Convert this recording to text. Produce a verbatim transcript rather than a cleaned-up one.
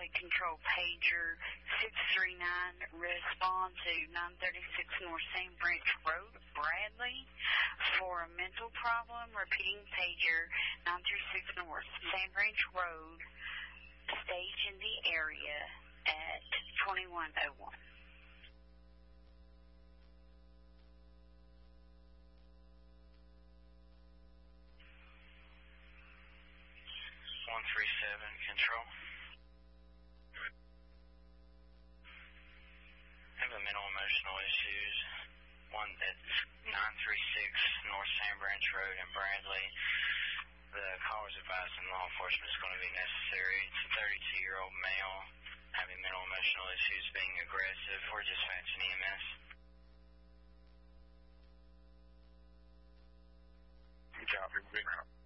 quality control pager six three nine, respond to nine thirty-six North Saint Branch Road, Bradley, for a mental problem. Repeating pager nine thirty-six North Saint Branch Road, stage in the area at twenty-one oh one. one three seven, control. I have a mental emotional issues. One at nine thirty-six North Saint Branch Road in Bradley. The call was advising law enforcement is going to be necessary. It's a thirty-two-year-old male having mental emotional issues, being aggressive. We're dispatching E M S. Good job, everybody.